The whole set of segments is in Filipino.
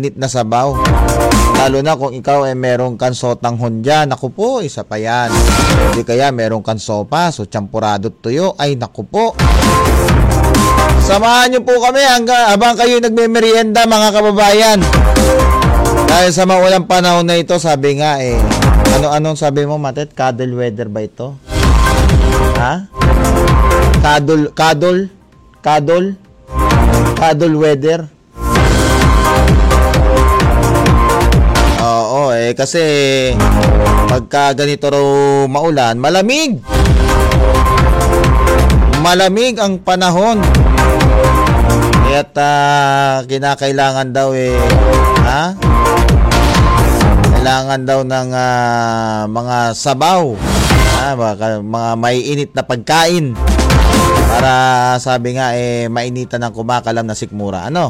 init na sabaw. Lalo na kung ikaw ay meron kang sotanghon dyan. Naku po, isa pa yan. Hindi kaya meron kang sopas o champurado tuyo. Ay naku po. Samahan niyo po kami habang kayo nagme-merienda mga kababayan. Dahil sa maulang panahon na ito, sabi nga ano-anong sabi mo, Matet? Cuddle weather ba ito? Ha? Cuddle weather? Oo, kasi pagka ganito raw maulan, malamig. Malamig ang panahon. Kaya't kinakailangan daw kailangan daw ng mga sabaw, mga maiinit na pagkain para sabi nga mainitan ng kumakalam na sikmura. Ano?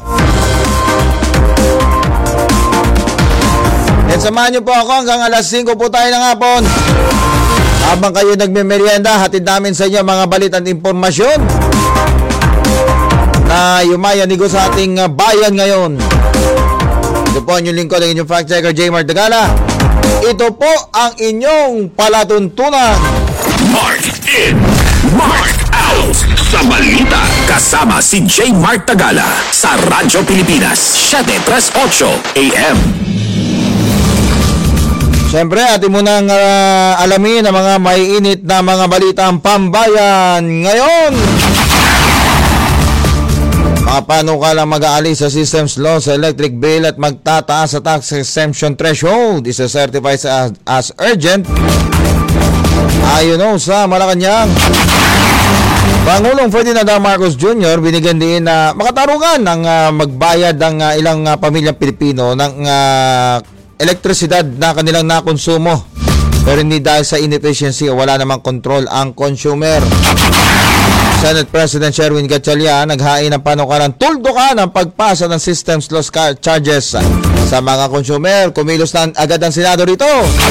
Samahan niyo po ako hanggang alas 5 po tayo ng hapon. Habang kayo nagme-merienda, hatid namin sa inyo mga balitan at impormasyon na yumayanigo sa ating bayan ngayon. Ito po ang inyong lingkod, ang inyong fact checker, J. Mart Tagala. Ito po ang inyong palatuntunan. Mark in, Mark out sa balita. Kasama si J. Mart Tagala sa Radyo Pilipinas, 738 AM. Siyempre, atin munang alamin ang mga maiinit na mga balitang pambayan ngayon. Mga panukalang mag-aalis sa systems law sa electric bill at magtataas sa tax exemption threshold is certified as urgent. Ayon sa Malacanang, Pangulong Ferdinand Marcos Jr. binigyan din na makatarungan ng magbayad ng ilang pamilyang Pilipino ng elektrisidad na kanilang nakonsumo, pero hindi dahil sa inefficiency o wala namang control ang consumer. Senate President Sherwin Gatchalian naghain ng panukalang tuldukan ang pagpasa ng systems loss charges sa mga consumer. Kumilos na agad ang Senado rito.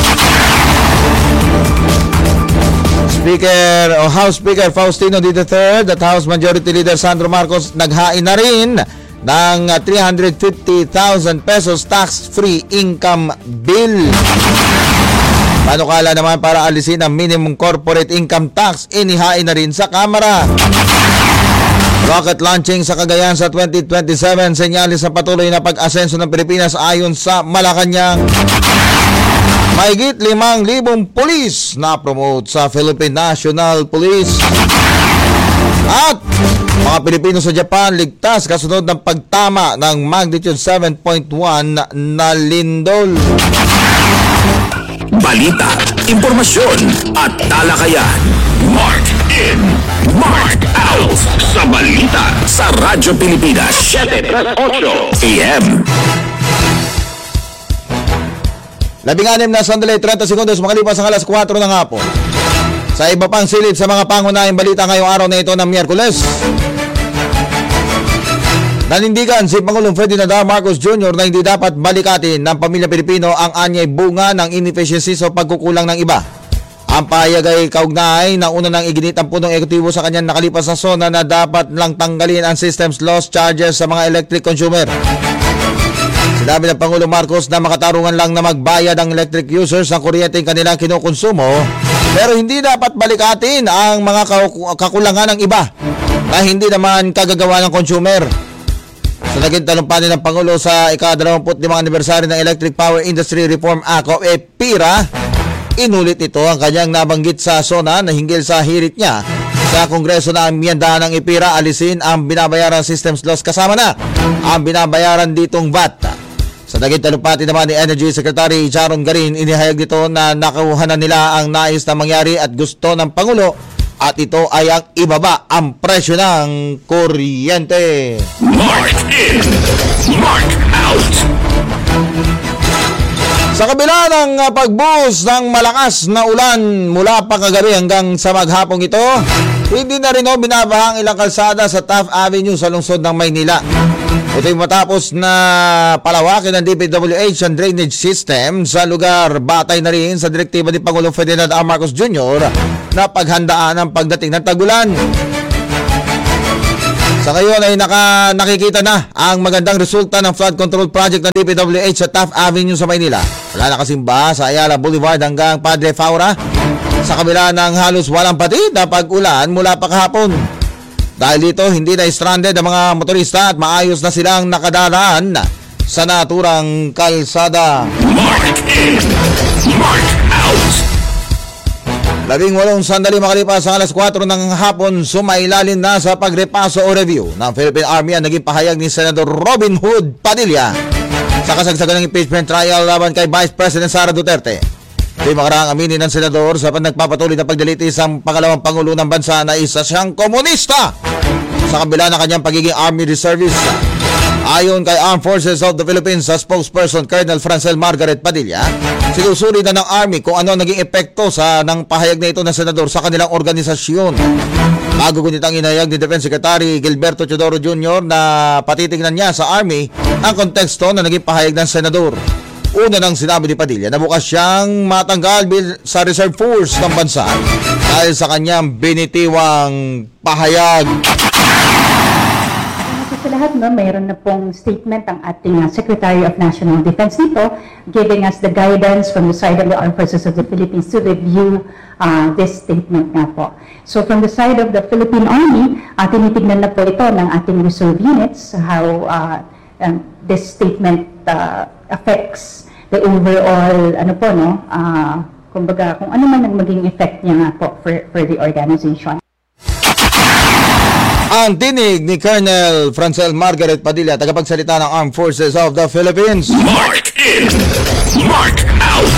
House Speaker Faustino Duterte at House Majority Leader Sandro Marcos naghain na rin ng 350,000 pesos tax-free income bill. Panukala naman para alisin ang minimum corporate income tax, inihain na rin sa Kamara. Rocket launching sa Cagayan sa 2027, senyalis sa patuloy na pag-asenso ng Pilipinas ayon sa Malacanang. Mahigit 5,000 pulis na promote sa Philippine National Police. At mga Pilipino sa Japan ligtas kasunod ng pagtama ng magnitude 7.1 na lindol. Balita, impormasyon at talakayan. Mark in, Mark out sa balita sa Radyo Pilipinas, 738 AM. 16 na sandali, 30 sekundos makalipas ang alas 4 ng hapon. Sa iba pang silid sa mga pangunahing balita ngayong araw na ito ng Miyerkules. Nanindigan si Pangulong Ferdinand Marcos Jr. na hindi dapat balikatin ng pamilya Pilipino ang anyay bunga ng inefficiency sa pagkukulang ng iba. Ang pahayag ay kaugnay na una nang iginit ang punong ekutibo sa kanyang nakalipas na sona na dapat lang tanggalin ang systems loss charges sa mga electric consumer. Sinabi ng Pangulong Marcos na makatarungan lang na magbayad ang electric users ng kuryenteng kanilang kinukonsumo, pero hindi dapat balikatin ang mga kakulangan ng iba na hindi naman kagagawa ng consumer. Sa naging talumpanin ng Pangulo sa ika-25 anibersaryo ng Electric Power Industry Reform Act o EPIRA, inulit ito ang kanyang nabanggit sa SONA na hinggil sa hirit niya sa Kongreso na ang miyandahan ng EPIRA alisin ang binabayaran systems loss kasama na ang binabayaran ditong VAT. Sa naging talumpati naman ni Energy Secretary Sharon Garin, inihayag nito na nakuha na nila ang nais na mangyari at gusto ng Pangulo at ito ay ang ibaba ang presyo ng kuryente. Mark in, Mark out. Sa kabila ng pagbuhos ng malakas na ulan mula pa kagabi hanggang sa maghapong ito, hindi na rin binabaha ang ilang kalsada sa Taft Avenue sa lungsod ng Maynila. Ito'y matapos na palawakin ng DPWH ang drainage system sa lugar, batay na rin sa direktiba ni Pangulong Ferdinand Marcos Jr. na paghandaan ang pagdating ng tagulan. Sa ngayon ay nakikita na ang magandang resulta ng flood control project ng DPWH sa Taft Avenue sa Maynila. Wala na kasing baha sa Ayala Boulevard hanggang Padre Faura. Sa kabila ng halos walang patid na pag-ulan mula pa kahapon. Dahil dito, hindi na stranded ang mga motorista at maayos na silang nakadaraan sa naturang kalsada. Mark in, mark out. 18 sandali makalipas ang alas 4 ng hapon, sumailalim na sa pagrepaso o review ng Philippine Army ang naging pahayag ni Senador Robin Hood Padilla sa kasagsagan ng impeachment trial laban kay Vice President Sara Duterte. Di makaraang aminin ng Senador sa nagpapatuloy na pagdilitis ang pangalawang Pangulo ng bansa na isa siyang komunista sa kabila ng kanyang pagiging Army Reservist. Ayon kay Armed Forces of the Philippines sa spokesperson Colonel Francel Margaret Padilla, sinusuri na ng Army kung ano naging epekto ng pahayag na ito ng Senador sa kanilang organisasyon. Bago gunit ang inayag ni Defense Secretary Gilberto Teodoro Jr. na patitignan niya sa Army ang konteksto na naging pahayag ng Senador. Una nang sinabi ni Padilla na bukas siyang matanggal sa reserve force ng bansa dahil sa kanyang binitiwang pahayag. Sa lahat, mayroon na pong statement ang ating Secretary of National Defense dito, giving us the guidance from the side of the Armed Forces of the Philippines to review this statement nga po. So from the side of the Philippine Army, tinitignan na po ito ng ating reserve units, how this statement affects the overall, kumbaga, kung ano man ang maging effect niya nga po for the organization. Ang tinig ni Colonel Francel Margaret Padilla, tagapagsalita ng Armed Forces of the Philippines. Mark in, mark out.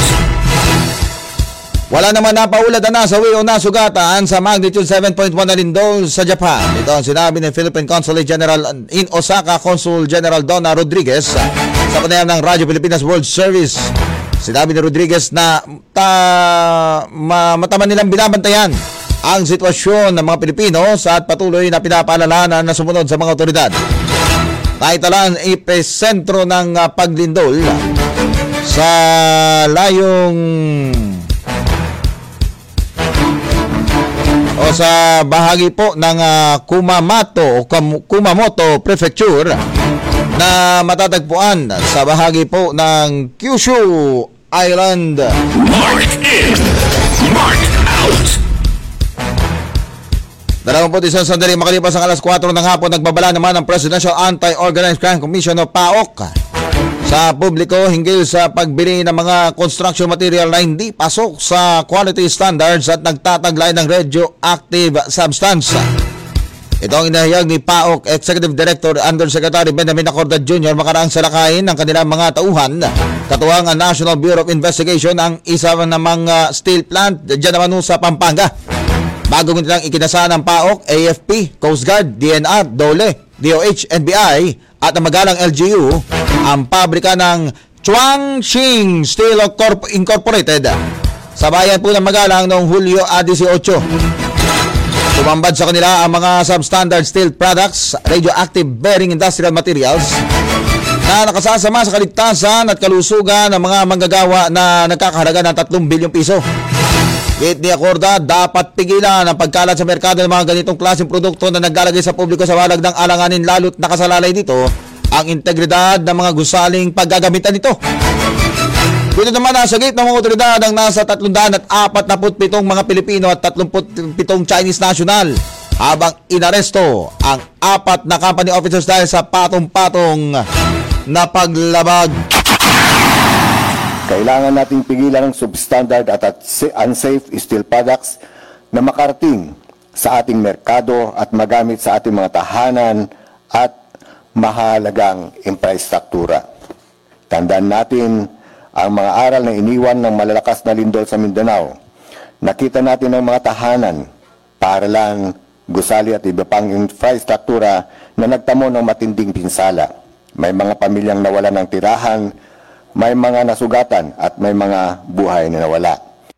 Wala naman napaulat na nasawi o nasugatan sa magnitude 7.1 na lindol sa Japan. Ito ang sinabi ni Philippine Consulate General in Osaka, Consul General Donna Rodriguez sa panayam ng Radyo Pilipinas World Service. Sinabi ni Rodriguez na mataman nilang binabantayan ang sitwasyon ng mga Pilipino at patuloy na pinapaalalahanan na sumunod sa mga otoridad. Naitalaan epesentro ng paglindol sa layong o sa bahagi po ng Kumamoto Prefecture na matatagpuan sa bahagi po ng Kyushu Island. Mark in, mark out. 21 sandali makalipas ang alas 4 ng hapon, nagbabala naman ang Presidential Anti-Organized Crime Commission o PAOK sa publiko hinggil sa pagbili ng mga construction material na hindi pasok sa quality standards at nagtataglay ng radioactive substance. Ito ang inahayag ni PAOK Executive Director Undersecretary Benjamin Acorda Jr. makaraang salakayin ng kanilang mga tauhan. Katuwang ang National Bureau of Investigation ang isa namang steel plant dyan naman sa Pampanga. Bago nilang ikinasa ng PAOK, AFP, Coast Guard, DNR, DOLE, DOH, NBI at ang magalang LGU ang pabrika ng Chuangxing Steel Incorporated sa bayan po ng Magalang noong Hulyo 18. Tumambad sa kanila ang mga substandard steel products, radioactive bearing industrial materials na nakasasama sa kaligtasan at kalusugan ng mga manggagawa na nagkakahalaga ng 3 bilyong piso. Kahit ni Acorda, dapat pigilan ang pagkalat sa merkado ng mga ganitong klaseng produkto na naglalagay sa publiko sa walag ng alanganin, lalo't nakasalalay dito ang integridad ng mga gusaling paggagamitan nito. Dito naman nasa gate ng mga otoridad ang nasa 347 mga Pilipino at 37 Chinese national habang inaresto ang 4 na company officers dahil sa patong-patong na paglabag. Kailangan nating pigilan ang substandard at unsafe steel products na makarating sa ating merkado at magamit sa ating mga tahanan at mahalagang infrastruktura. Tandaan natin ang mga aral na iniwan ng malalakas na lindol sa Mindanao. Nakita natin ang mga tahanan, paaralan, gusali at iba pang infrastruktura na nagtamo ng matinding pinsala. May mga pamilyang nawalan ng tirahan, may mga nasugatan at may mga buhay na nawala.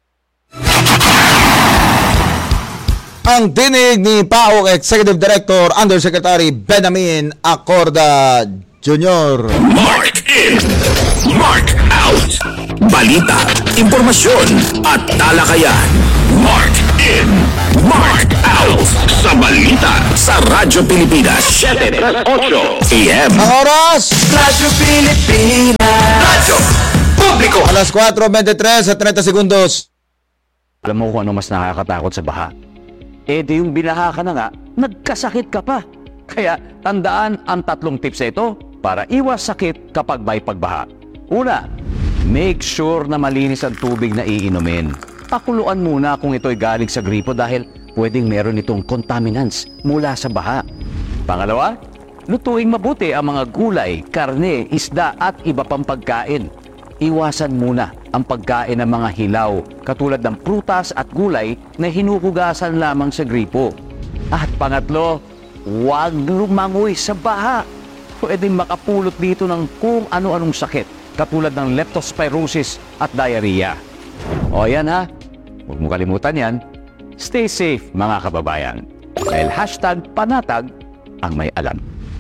Ang tinig ni PAOK Executive Director Undersecretary Benjamin Acorda Jr. Mark in, mark out. Balita, impormasyon at talakayan. Mark in, Mark Out sa balita sa Radyo Pilipinas 738 AM. Ang oras! Radyo Pilipinas. Radyo Publiko. Alas 4:23 at 30 segundos. Alam mo kung ano mas nakakatakot sa baha? Di yung binaha ka na nga, nagkasakit ka pa. Kaya tandaan ang 3 tips na ito para iwas sakit kapag may pagbaha. Una, make sure na malinis ang tubig na iinumin. Pakuluan muna kung ito'y galing sa gripo dahil pwedeng meron itong contaminants mula sa baha. Pangalawa, lutuing mabuti ang mga gulay, karne, isda at iba pang pagkain. Iwasan muna ang pagkain ng mga hilaw katulad ng prutas at gulay na hinuhugasan lamang sa gripo. At pangatlo, huwag lumangoy sa baha. Pwedeng makapulot dito ng kung ano-anong sakit katulad ng leptospirosis at diarrhea. O yan ha, huwag mo kalimutan yan. Stay safe mga kababayan. Dahil #panatag ang may alam.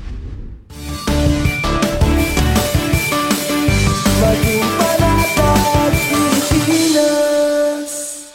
Maging panatag Pilipinas.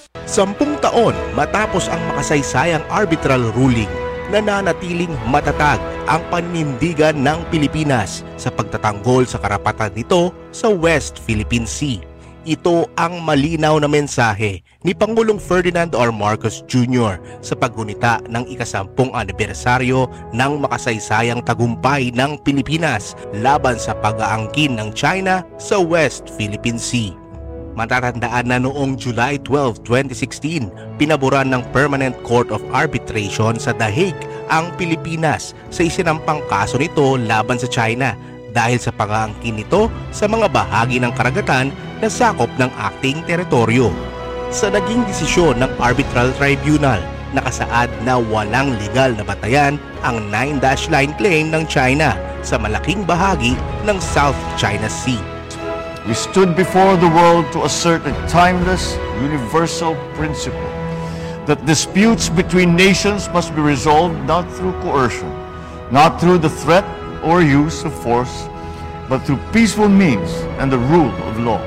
10 taon matapos ang makasaysayang arbitral ruling, nananatiling matatag ang paninindigan ng Pilipinas sa pagtatanggol sa karapatan nito sa West Philippine Sea. Ito ang malinaw na mensahe ni Pangulong Ferdinand R. Marcos Jr. sa paggunita ng ika-10 anibersaryo ng makasaysayang tagumpay ng Pilipinas laban sa pag-aangkin ng China sa West Philippine Sea. Matatandaan na noong July 12, 2016, pinaboran ng Permanent Court of Arbitration sa The Hague ang Pilipinas sa isinampang kaso nito laban sa China dahil sa pag-aangkin nito sa mga bahagi ng karagatan na sakop ng ating teritoryo. Sa naging desisyon ng Arbitral Tribunal, nakasaad na walang legal na batayan ang 9-dash line claim ng China sa malaking bahagi ng South China Sea. We stood before the world to assert a timeless, universal principle that disputes between nations must be resolved not through coercion, not through the threat or use of force, but through peaceful means and the rule of law.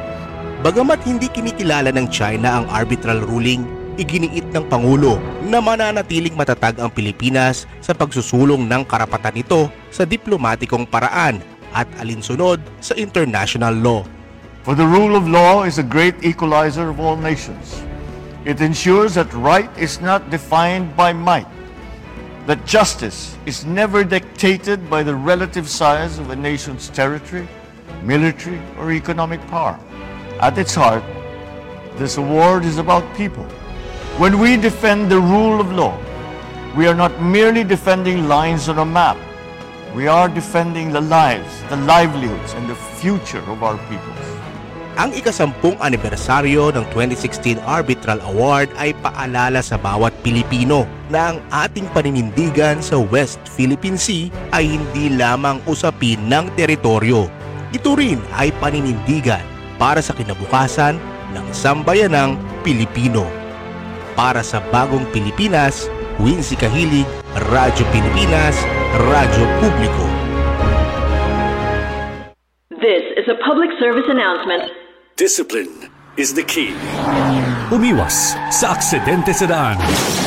Bagamat hindi kinikilala ng China ang arbitral ruling, iginiit ng Pangulo na mananatiling matatag ang Pilipinas sa pagsusulong ng karapatan nito sa diplomatikong paraan at alinsunod sa international law. For the rule of law is a great equalizer of all nations. It ensures that right is not defined by might, that justice is never dictated by the relative size of a nation's territory, military, or economic power. At its heart, this award is about people. When we defend the rule of law, we are not merely defending lines on a map. We are defending the lives, the livelihoods, and the future of our peoples. Ang ika-10 anibersaryo ng 2016 Arbitral Award ay paalala sa bawat Pilipino na ang ating paninindigan sa West Philippine Sea ay hindi lamang usapin ng teritoryo. Ito rin ay paninindigan para sa kinabukasan ng sambayanang Pilipino. Para sa bagong Pilipinas, Wincy Kahilig, Radyo Pilipinas, Radyo Publiko. This is a public service announcement. Discipline is the key. Umiwas sa aksidente sa daan.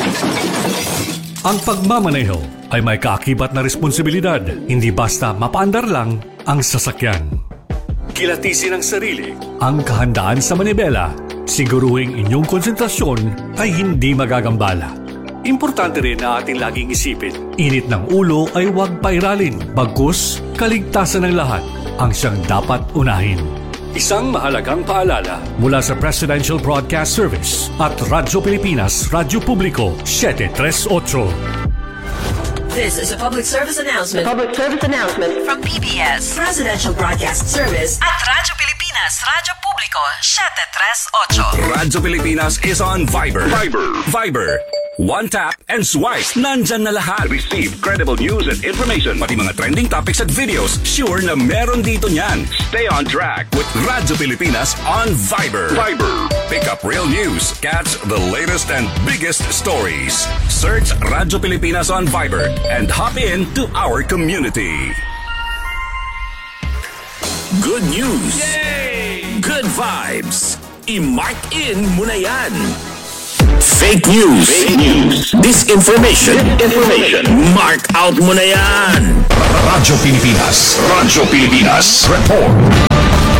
Ang pagmamaneho ay may kaakibat na responsibilidad, hindi basta mapaandar lang ang sasakyan. Kilatisin ang sarili, ang kahandaan sa manibela, siguruhing inyong konsentrasyon ay hindi magagambala. Importante rin na ating laging isipin, init ng ulo ay huwag pairalin, bagkus kaligtasan ng lahat ang siyang dapat unahin. Isang mahalagang paalala mula sa Presidential Broadcast Service at Radyo Pilipinas, Radyo Publiko, 738. This is a public service announcement. Public service announcement From PBS, Presidential Broadcast Service at Radyo Pilipinas, Radyo Publiko, 738. Radyo Pilipinas is on Viber. Viber. One tap and swipe. Nandyan na lahat. Receive credible news and information. Pati mga trending topics at videos. Sure na meron dito niyan. Stay on track with Radyo Pilipinas on Viber. Pick up real news. Catch the latest and biggest stories. Search Radyo Pilipinas on Viber and hop in to our community. Good news. Yay! Good vibes. I-mark in mo na yan. Fake news. Fake news. Disinformation. Mark out mo na yan. Radyo Pilipinas. Radyo Pilipinas. Report.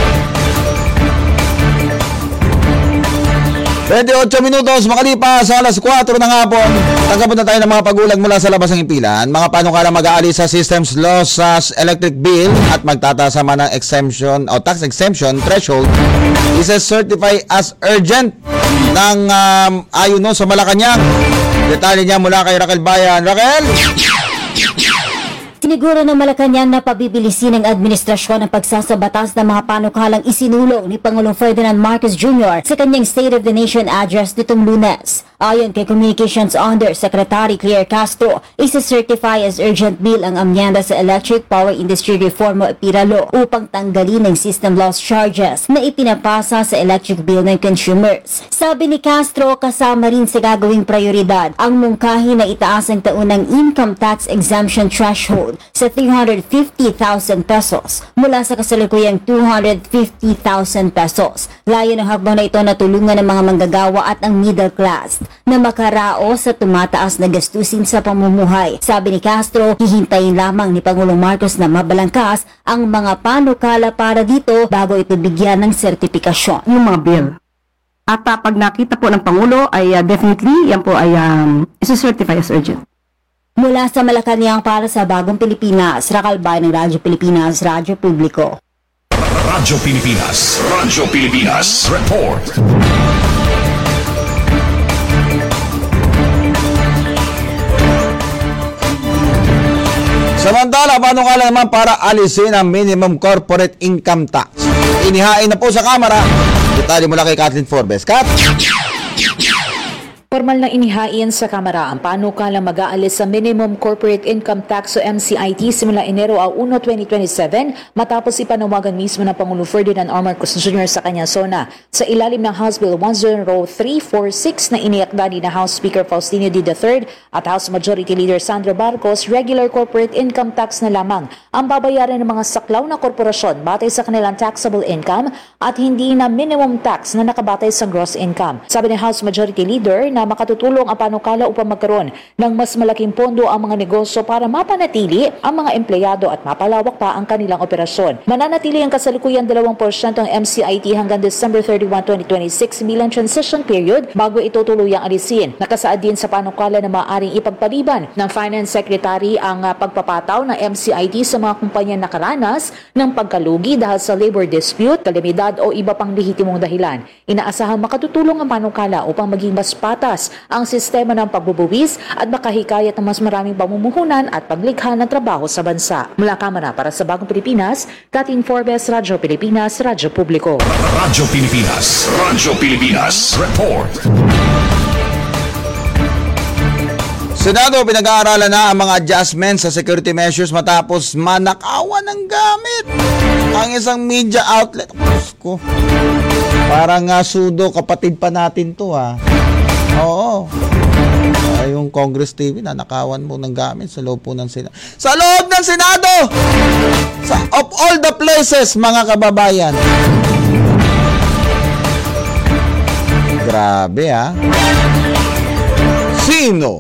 28 minutos makalipas sa alas 4 ng hapon. Tanggapin na tayo ng mga pagulag mula sa labas ng impilan. Mga panukalang mag-aalis sa systems loss sa electric bill at magtatasa man ng exemption o tax exemption threshold is certified as urgent ng ayon sa Malacanang. Detalye niya mula kay Raquel Bayan. Raquel! Siniguro ng Malacanang na pabibilisin ng administrasyon ang pagsasabatas ng mga panukalang isinulong ni Pangulong Ferdinand Marcos Jr. sa kanyang State of the Nation address nitong Lunes. Ayon kay Communications Undersecretary Claire Castro, isa-certify as urgent bill ang amyenda sa Electric Power Industry Reform o EPIRA Law upang tanggalin ang system loss charges na ipinapasa sa electric bill ng consumers. Sabi ni Castro, kasama rin sa gagawing prioridad ang mungkahi na itaas ang taunang income tax exemption threshold sa 350,000 pesos mula sa kasalukuyang 250,000 pesos. Layo ng hakbang na ito na tulungan ng mga manggagawa at ang middle class na makaraos sa tumataas na gastusin sa pamumuhay. Sabi ni Castro, hihintayin lamang ni Pangulong Marcos na mabalangkas ang mga panukala para dito bago ito bigyan ng sertipikasyon. Yung mga bill. At pag nakita po ng Pangulo ay definitely yan po ay isa-certify as urgent. Mula sa Malacanang para sa Bagong Pilipinas, Raquel Bayan ng Radyo Pilipinas, Radyo Publiko. Radyo Pilipinas. Radyo Pilipinas. Report. Samantala, panukala naman para alisin ang minimum corporate income tax. Inihain na po sa Kamara. Detalye mula kay Kathleen Forbes. Kat! Formal na inihain sa Kamara ang panukalang mag-aalis sa Minimum Corporate Income Tax o MCIT simula Enero 1, 2027 matapos ipanawagan mismo ng Pangulo Ferdinand R. Marcos Jr. sa kanyang sona sa ilalim ng House Bill 10346 na iniakda ni na House Speaker Faustino D. III at House Majority Leader Sandro Marcos. Regular corporate income tax na lamang ang babayaran ng mga saklaw na korporasyon batay sa kanilang taxable income at hindi na minimum tax na nakabatay sa gross income. Sabi ni House Majority Leader na makatutulong ang panukala upang magkaroon ng mas malaking pondo ang mga negosyo para mapanatili ang mga empleyado at mapalawak pa ang kanilang operasyon. Mananatili ang kasalukuyang 2% ng MCIT hanggang December 31, 2026 bilang transition period bago ito tuluyang alisin. Nakasaad din sa panukala na maaaring ipagpaliban ng Finance Secretary ang pagpapataw ng MCIT sa mga kumpanya nakaranas ng pagkalugi dahil sa labor dispute, kalamidad o iba pang lehitimong dahilan. Inaasahang makatutulong ang panukala upang maging mas patas ang sistema ng pagbubuwis at makahikayat ng mas maraming pamumuhunan at paglikha ng trabaho sa bansa. Mula Kamara para sa Bagong Pilipinas, Kathleen Forbes, Radyo Pilipinas, Radyo Publiko. Radyo Pilipinas. Radyo Pilipinas. Report. Senado, pinag-aaralan na ang mga adjustments sa security measures matapos manakawan ng gamit ang isang media outlet. Ko, parang sudo kapatid pa natin to Oo. Yung Congress TV, nanakawan mo ng gamit sa loob po ng Senado. Sa loob ng Senado! Of all the places, mga kababayan. Grabe, Sino?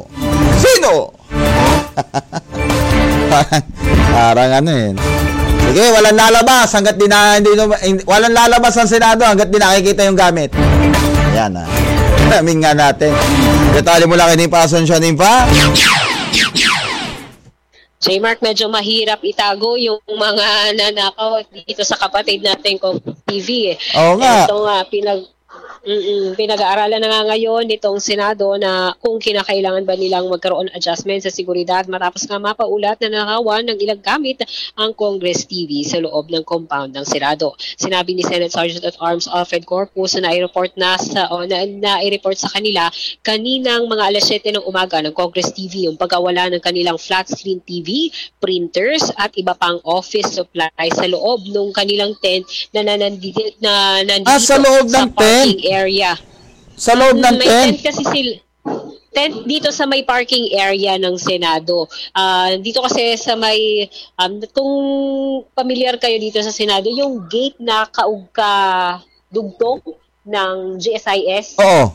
Parang Sige, walang lalabas hanggat walang lalabas ang Senado hanggat di nakikita yung gamit. Ayan Namin nga natin. Detalye mo lang kay Nimpa Asuncion. Nimpa? J-Mark, medyo mahirap itago yung mga nanakaw dito sa kapatid natin kong TV. Oo nga. Ito nga, pinag-aaralan na nga ngayon nitong Senado na kung kinakailangan ba nilang magkaroon adjustment sa seguridad matapos nga mapaulat na nakawan ng ilang gamit ang Congress TV sa loob ng compound ng Senado. Sinabi ni Senate Sergeant at Arms Alfred Corpus na i-report na-report sa kanila kaninang mga alas 7 ng umaga ng Congress TV yung pagkawala ng kanilang flat screen TV, printers at iba pang office supplies sa loob ng kanilang tent na nandito sa loob ng parking area. Sa loob ng tent? May tent kasi tent dito sa may parking area ng Senado. Dito kasi sa may, kung familiar kayo dito sa Senado, yung gate na dugtong ng GSIS. Oo.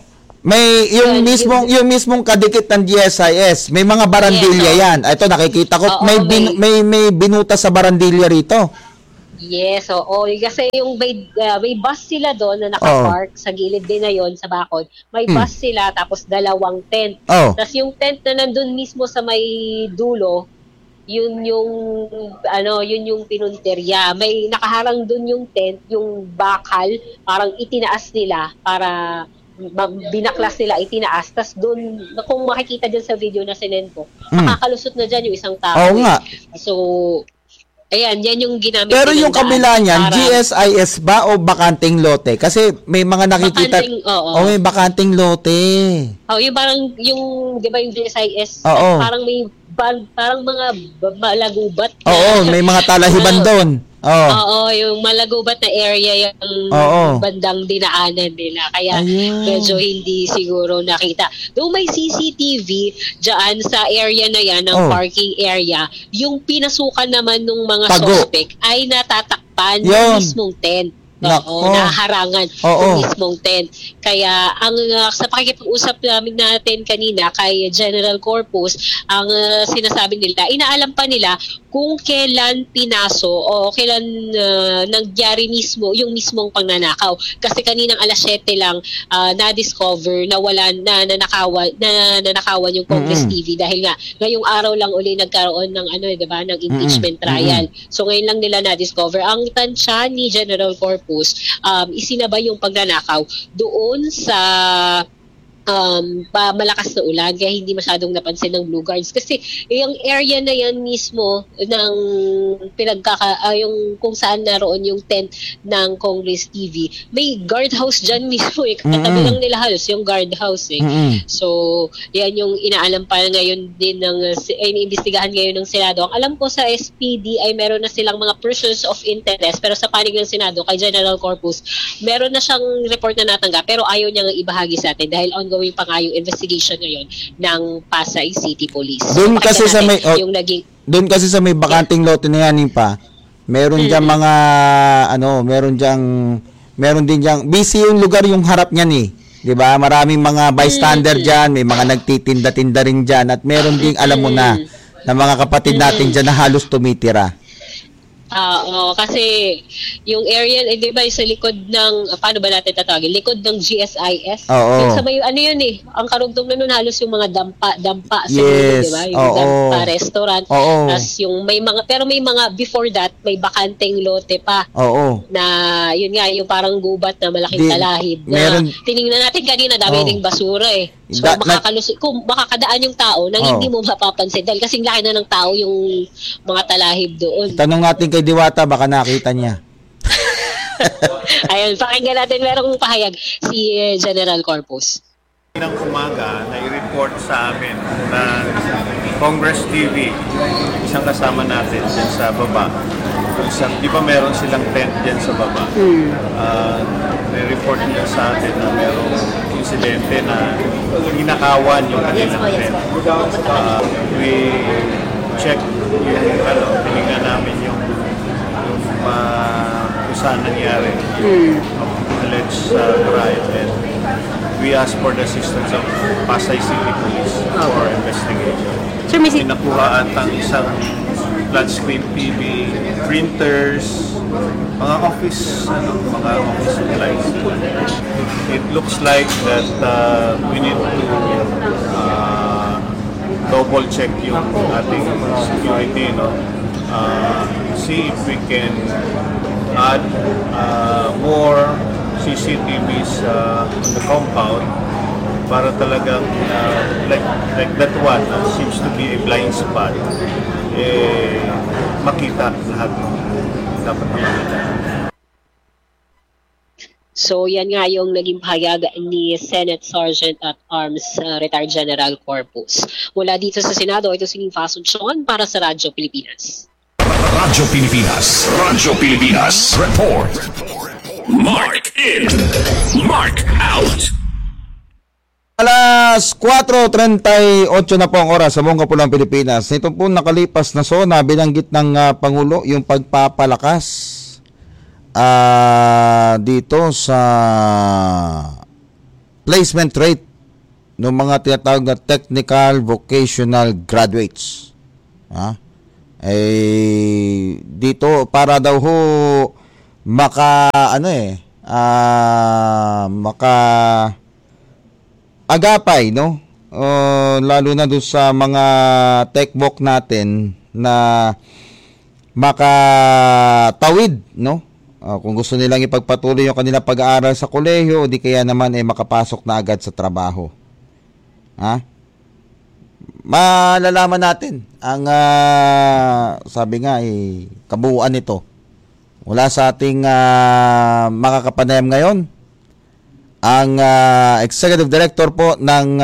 May yung mismong kadikit ng GSIS, may mga barandilya yan. Ito nakikita ko, may binuta sa barandilya rito. Yes, oo. Kasi yung may bus sila doon na naka-park sa gilid din na yon sa bakod. May bus sila tapos dalawang tent. Tapos yung tent na nandun mismo sa may dulo, yun yung pinunterya. May nakaharang doon yung tent, yung bakal, parang itinaas nila para binaklas nila, itinaas. Tas doon, kung makikita dyan sa video na sinend ko, makakalusot na dyan yung isang tao. Oo nga. So, ayan, yan yung ginamit. Pero yung kabila niyan, GSIS ba o bakanting lote? Kasi may mga nakikita, may bakanting lote. Yung parang, di ba yung GSIS, Oo. parang may, parang mga malagubat. Oo, may mga talahiban doon. Oo, yung malagubat na area yung bandang dinaanan nila. Kaya medyo hindi siguro nakita. Though may CCTV dyan sa area na yan, ng parking area, yung pinasukan naman ng mga suspect ay natatakpan yung mismong tent. Naharangan yung mismong tent. Kaya ang sa pakikipag-usap natin kanina kay General Corpus, ang sinasabi nila, inaalam pa nila kung kailan pinaso o kailan nangyari mismo yung mismong pagnanakaw. Kasi kaninang alas 7 lang na-discover na wala nanakawan yung Congress TV dahil nga ngayong araw lang uli nagkaroon ng diba, ng impeachment trial. So ngayon lang nila na-discover. Ang tansya ni General Corpus, isinabay yung pagnanakaw doon sa malakas na ulan kaya hindi masyadong napansin ng Blue Guards kasi yung area na yan mismo ng yung kung saan naroon yung tent ng Congress TV, may guardhouse dyan mismo katabi lang nila halos yung guardhouse so yan yung inaalam pa ngayon din ng iniimbestigahan ngayon ng Senado. Ang alam ko sa SPD ay meron na silang mga persons of interest, pero sa panig ng Senado kay General Corpus meron na siyang report na natanggap pero ayaw niya nga ibahagi sa atin dahil ongoing pa nga yung investigation ngayon ng Pasay City Police. Doon kasi sa may doon kasi sa may bakanting lote na yan pa. Meron diyan mga meron din diyan busy yung lugar yung harap niyan 'Di ba? Maraming mga bystander diyan, may mga nagtitinda-tinda rin diyan at meron ding alam mo na mga kapatid natin diyan na halos tumitira. Kasi yung area, di ba, sa likod ng, paano ba natin tatawagin? Likod ng GSIS. Yung sa may, ang karugtong na nun halos yung mga dampa sa di ba? Yung dampa restaurant. Tapos yung may mga, pero may mga, before that, may bakanteng lote pa. Na, yun nga, yung parang gubat na malaking talahib. Na tinignan natin kanina, dami ding basura So, kung makakadaan yung tao nang hindi mo mapapansin dahil kasing laki na ng tao yung mga talahib doon. Tanong natin kay Diwata, baka nakita niya. Ayun, pakinggan natin, merong pahayag si General Corpus. Ng umaga, na-report sa amin na Congress TV, isang kasama natin dyan sa baba. Di ba meron silang tent dyan sa baba? May-report niya sa atin na merong insidente na hinakawan yung kanilang tent. We check yung tinignan namin yung kung saan nangyari alleged crime, and we asked for the assistance of Pasay City Police for investigation. May nakuha at ang isang flat screen TV, printers, mga office supplies. It looks like that we need to double check yung ating security, see if we can add more CCTVs on the compound para talagang like that one seems to be a blind spot, makita lahat dapat makita. So yan nga yung naging pahayag ni Senate Sergeant at Arms Retired General Corpus. Mula dito sa Senado, ito si Fasunson para sa Radyo Pilipinas. Radyo Pilipinas. Radyo Pilipinas. Report. Mark in. Mark out. Alas 4:38 na po ang oras sa buong kapulang Pilipinas. Ito po nakalipas na SONA, binanggit ng Pangulo yung pagpapalakas dito sa placement rate ng mga tinatawag na technical vocational graduates. Dito para daw ho maka agapay, no? Lalo na doon sa mga techbook natin na makatawid, no? Kung gusto nilang ipagpatuloy yung kanilang pag-aaral sa kolehiyo o di kaya naman makapasok na agad sa trabaho. Malalaman natin ang sabi nga kabuuan nito mula sa ating makakapanayam ngayon, ang Executive Director po ng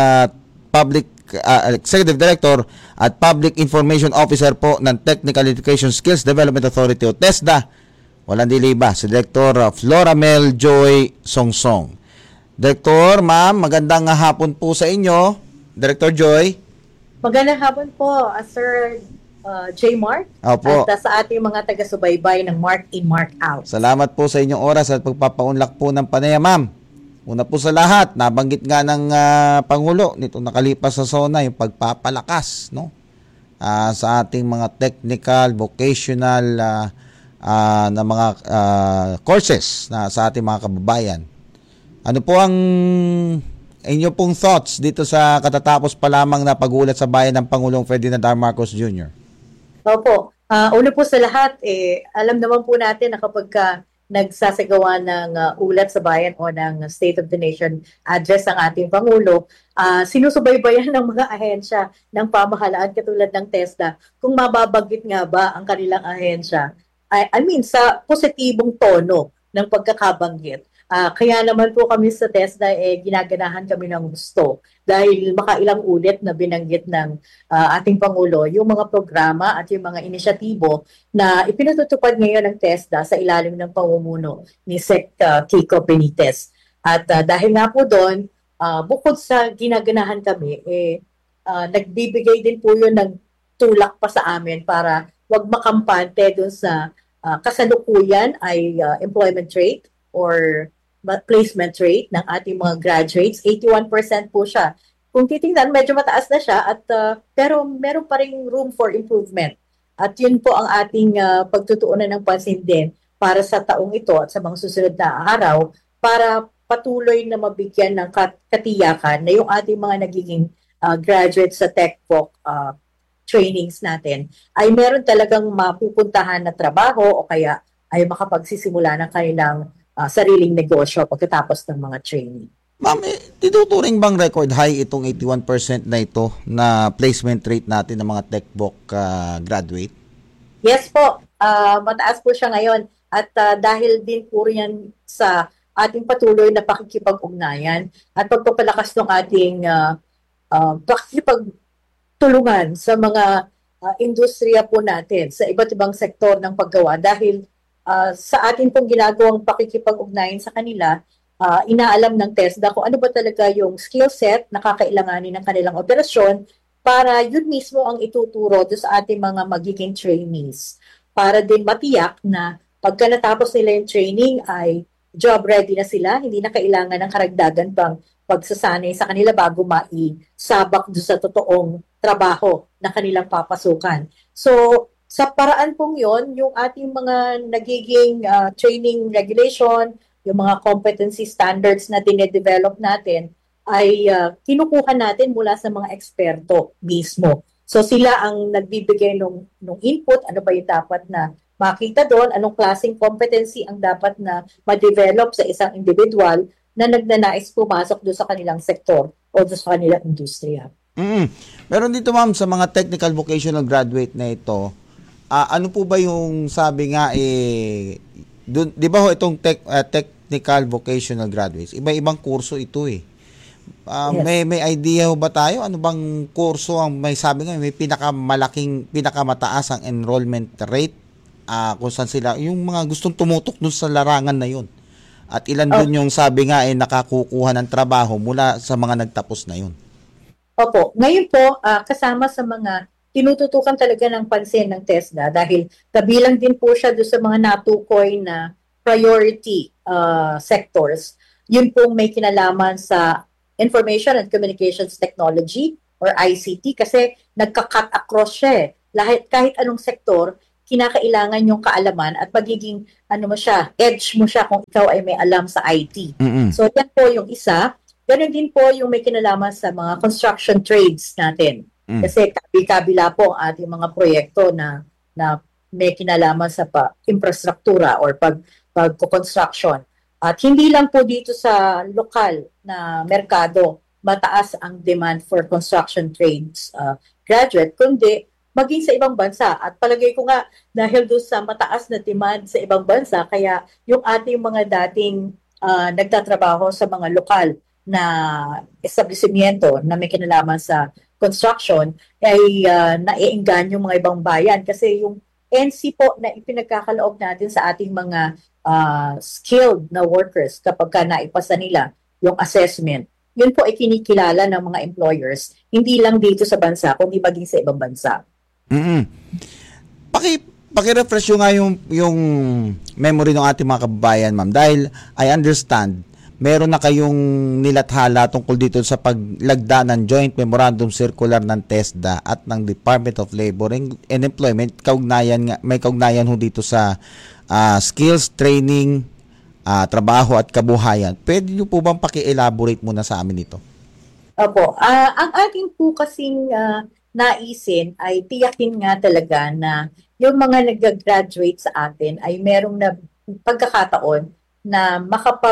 Executive Director at Public Information Officer po ng Technical Education Skills Development Authority o TESDA. Walang diliba, si Director Floramel Joy Songsong. Director, ma'am, magandang hapon po sa inyo. Director Joy. Magandang hapon po, Sir J. Mark. Opo. At sa ating mga taga-subaybay ng Mark In, Mark Out. Salamat po sa inyong oras at pagpapaunlak po ng panayam, ma'am. Una po sa lahat, nabanggit nga ng Pangulo nito nakalipas sa SONA yung pagpapalakas, no? Sa ating mga technical, vocational na mga courses na sa ating mga kababayan. Ano po ang inyo pong thoughts dito sa katatapos pa lamang na pag-uulat sa bayan ng Pangulong Ferdinand R. Marcos Jr.? Opo. Una po sa lahat, alam naman po natin na kapag nagsasagawa ng ulat sa bayan o ng State of the Nation address ang ating Pangulo, sinusubaybayan ng mga ahensya ng pamahalaan katulad ng TESDA kung mababanggit nga ba ang kanilang ahensya. I mean, sa positibong tono ng pagkakabanggit. Kaya naman po kami sa TESDA, ginaganahan kami ng gusto dahil makailang ulit na binanggit ng ating Pangulo yung mga programa at yung mga inisyatibo na ipinatutupad ngayon ng TESDA sa ilalim ng pamumuno ni Sec. Kiko Benitez. At dahil nga po doon, bukod sa ginaganahan kami, nagbibigay din po yun ng tulak pa sa amin para wag makampante doon sa kasalukuyan ay employment rate or placement rate ng ating mga graduates. 81% po siya. Kung titingnan, medyo mataas na siya at pero meron pa ring room for improvement. At yun po ang ating pagtutuunan ng pansin din para sa taong ito at sa mga susunod na araw para patuloy na mabigyan ng katiyakan na yung ating mga nagiging graduates sa TechVoc trainings natin ay meron talagang mapupuntahan na trabaho o kaya ay makapagsisimula ng kanilang sariling negosyo pagkatapos ng mga training. Ma'am, tinuturing bang record high itong 81% na ito na placement rate natin ng mga TechVoc graduate? Yes po, mataas po siya ngayon at dahil din po yan sa ating patuloy na pakikipag-ugnayan at pagpapalakas ng ating pakikipagtulungan sa mga industriya po natin sa iba't ibang sektor ng paggawa dahil sa atin pong ginagawang pakikipag-ugnayan sa kanila, inaalam ng TESDA kung ano ba talaga yung skill set na kakailanganin ng kanilang operasyon para yun mismo ang ituturo doon sa ating mga magiging trainees. Para din matiyak na pagka natapos nila yung training ay job ready na sila, hindi na kailangan ng karagdagan pang pagsasanay sa kanila bago maisabak doon sa totoong trabaho na kanilang papasukan. So, sa paraan pong yon, yung ating mga nagiging training regulation, yung mga competency standards na dinedevelop natin, ay kinukuha natin mula sa mga eksperto mismo. So sila ang nagbibigay ng input, ano ba yung dapat na makita doon, anong klaseng competency ang dapat na ma-develop sa isang individual na nagnanais pumasok doon sa kanilang sektor o doon sa kanilang industriya. Meron dito ma'am sa mga technical vocational graduate na ito, ano po ba yung sabi nga dun, di ba ho itong technical vocational graduates, iba-ibang kurso ito yes. May idea ho ba tayo ano bang kurso ang may sabi nga may pinakamataas ang enrollment rate kung saan sila yung mga gustong tumutok dun sa larangan na yun at ilan dun yung sabi nga nakakukuha ng trabaho mula sa mga nagtapos na yun? Opo, ngayon po kasama sa mga tinututukan talaga ng pansin ng TESDA dahil kabilang din po siya doon sa mga natukoy na priority sectors. Yun pong may kinalaman sa Information and Communications Technology or ICT kasi nagka-cut across siya eh. Kahit anong sektor, kinakailangan yung kaalaman at pagiging edge mo siya kung ikaw ay may alam sa IT. So yan po yung isa. Ganun din po yung may kinalaman sa mga construction trades natin. Kasi kabila po ang ating mga proyekto na may kinalaman sa infrastruktura or pag-construction. At hindi lang po dito sa lokal na merkado mataas ang demand for construction trades graduate, kundi maging sa ibang bansa. At palagay ko nga, dahil doon sa mataas na demand sa ibang bansa, kaya yung ating mga dating nagtatrabaho sa mga lokal na establishmento na may kinalaman sa construction ay naiinggan yung mga ibang bayan. Kasi yung NC po na ipinagkakaloob natin sa ating mga skilled na workers kapag ka naipasa nila yung assessment, yun po ay kinikilala ng mga employers, hindi lang dito sa bansa, kundi maging sa ibang bansa. Paki-refresh nga yung memory ng ating mga kababayan, ma'am. Dahil I understand, meron na kayong nilathala tungkol dito sa paglagda ng Joint Memorandum Circular ng TESDA at ng Department of Labor and Employment. May kaugnayan ho dito sa skills, training, trabaho at kabuhayan. Pwede nyo po bang paki-elaborate muna sa amin ito? Opo. Ang ating po kasing naisin ay tiyakin nga talaga na yung mga nag-graduate sa atin ay merong na pagkakataon na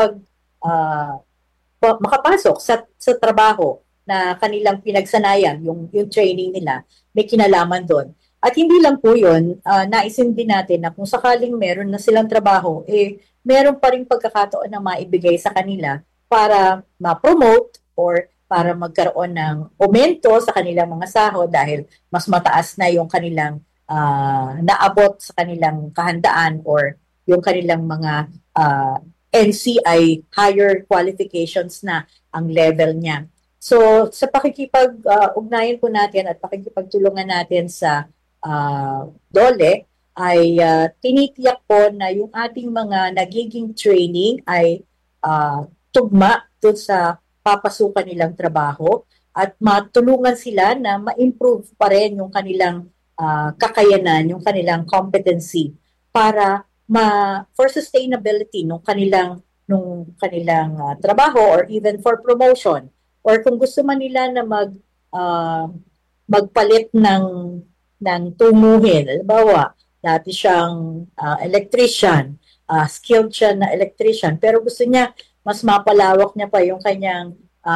makapasok sa trabaho na kanilang pinagsanayan, yung training nila, may kinalaman doon. At hindi lang po yun, naisin din natin na kung sakaling meron na silang trabaho, meron pa rin pagkakataon na maibigay sa kanila para ma-promote or para magkaroon ng aumento sa kanilang mga sahod dahil mas mataas na yung kanilang naabot sa kanilang kahandaan or yung kanilang mga NCI higher qualifications na ang level niya. So sa pakikipag-ugnayan po natin at pakikipagtulungan natin sa DOLE ay tinitiyak po na yung ating mga nagiging training ay tugma doon sa papasukan nilang trabaho at matulungan sila na ma-improve pa rin yung kanilang kakayanan, yung kanilang competency para for sustainability nung kanilang trabaho or even for promotion or kung gusto man nila na magpalit ng tumuhin. Halimbawa, dati siyang electrician, skilled siya na electrician, pero gusto niya mas mapalawak niya pa yung kanyang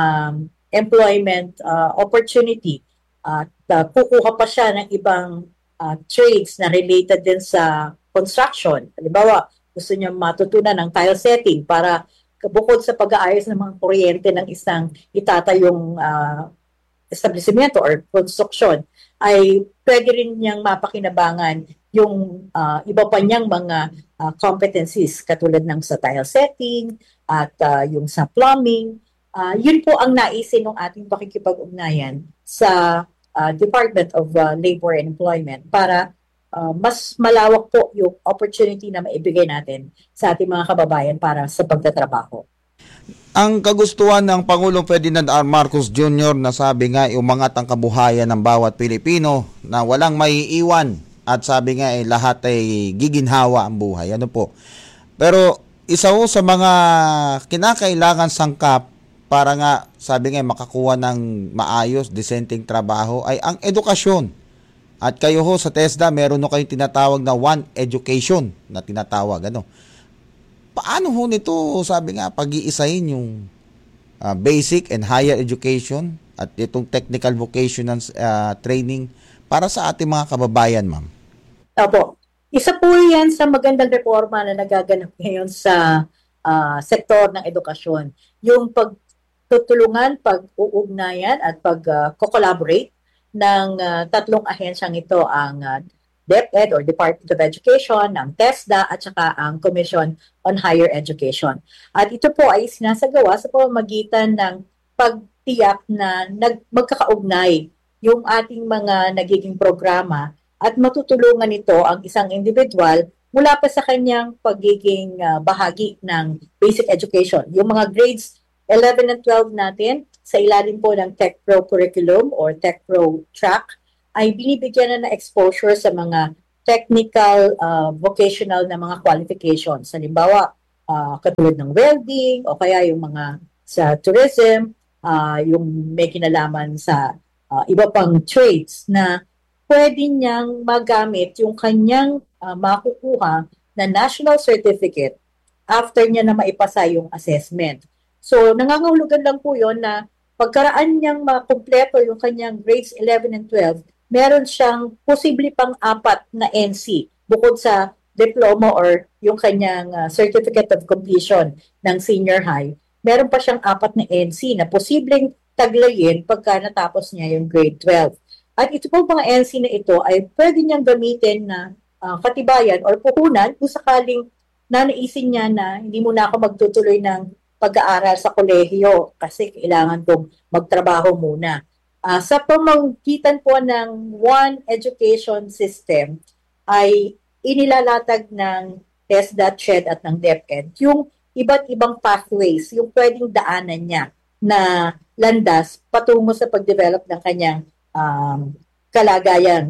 employment opportunity at kukuha pa siya ng ibang trades na related din sa construction. Halimbawa, gusto niya matutunan ng tile setting para bukod sa pag-aayos ng mga kuryente ng isang itatayong establishmento or construction, ay pwede rin niyang mapakinabangan yung iba pa niyang mga competencies katulad ng sa tile setting at yung sa plumbing. Yun po ang naisin ng ating pakikipag-ugnayan sa Department of Labor and Employment para mas malawak po yung opportunity na maibigay natin sa ating mga kababayan para sa pagtatrabaho. Ang kagustuhan ng Pangulong Ferdinand R. Marcos Jr. na sabi nga umangat ang kabuhayan ng bawat Pilipino na walang maiiwan at sabi nga lahat ay giginhawa ang buhay. Ano po? Pero isa ho sa mga kinakailangan sangkap para nga sabi nga makakuha ng maayos, disenteng trabaho ay ang edukasyon. At kayo ho sa TESDA, meron ho kayong tinatawag na One Education na tinatawag. Ano? Paano ho nito, sabi nga, pag-iisahin yung basic and higher education at itong technical vocational training para sa ating mga kababayan, ma'am? Opo. Isa po yan sa magandang reforma na nagaganap ngayon sa sektor ng edukasyon. Yung pagtutulungan, pag-uugnayan at pag-collaborate ng tatlong ahensyang ito, ang DepEd or Department of Education, ang TESDA at saka ang Commission on Higher Education. At ito po ay sinasagawa sa pamamagitan ng pagtiyak na magkakaugnay yung ating mga nagiging programa at matutulungan ito ang isang individual mula pa sa kanyang pagiging bahagi ng basic education. Yung mga grades 11 and 12 natin sa ilalim po ng Tech Pro curriculum or Tech Pro track ay binibigyan na ng exposure sa mga technical, vocational na mga qualifications. Halimbawa, katulad ng welding o kaya yung mga sa tourism, yung may kinalaman sa iba pang trades na pwede niyang magamit yung kanyang makukuha na national certificate after niya na maipasa yung assessment. So, nangangahulugan lang po yun na pagkaraan niyang makumpleto yung kanyang grades 11 and 12, meron siyang posible pang 4 na NC bukod sa diploma or yung kanyang certificate of completion ng senior high. Meron pa siyang 4 na NC na posibleng taglayin pagka natapos niya yung grade 12. At ito po mga NC na ito ay pwede niyang gamitin na katibayan or puhunan kung sakaling nanaisin niya na hindi muna ako magtutuloy ng pag-aaral sa kolehiyo kasi kailangan kong magtrabaho muna. Sa pamamagitan po ng One Education System ay inilalatag ng TESDA, CHED at ng DepEd yung iba't ibang pathways, yung pwedeng daanan niya na landas patungo sa pag-develop ng kanyang kalagayan,